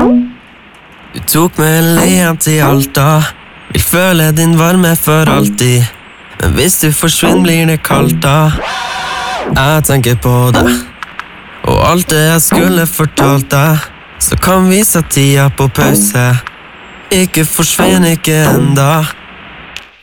Du tok meg alene til Alta. Vil føle din varme for alltid. Men hvis du forsvinner blir det kaldt da. Jeg tenker på deg og alt det jeg skulle fortalt deg. Så kan vi sette tida på pause. Ikke forsvinn, ikke enda.